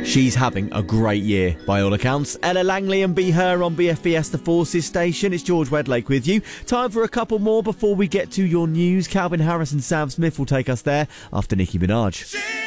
She's having a great year, by all accounts. Ella Langley and Be Her on BFBS The Forces station. It's George Wedlake with you. Time for a couple more before we get to your news. Calvin Harris and Sam Smith will take us there after Nicki Minaj.